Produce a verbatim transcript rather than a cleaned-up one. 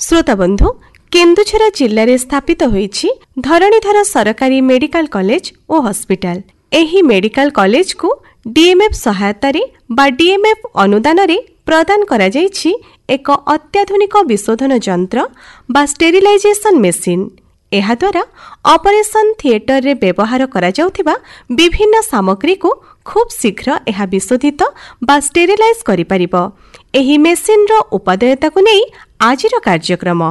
श्रोता बंधु केन्दुझर जिले में स्थापित होईछि धरणीधर सरकारी मेडिकल कॉलेज और हॉस्पिटल। एही मेडिकल कॉलेज को डीएमएफ सहायता बा डीएमएफ अनुदान रे प्रदान करा जाइछि एक अत्याधुनिक विशोधन यंत्र बा स्टेरिलाइजेशन मेसिन। एहा द्वारा ऑपरेशन थिएटर रे व्यवहार करा जाउथिबा विभिन्न सामग्री को खूब शीघ्र एहा विशोधित बा स्टेरिलाइज करि परिबो। एही मेसिन रो उपादेयता को नै आजिर कार्यक्रम।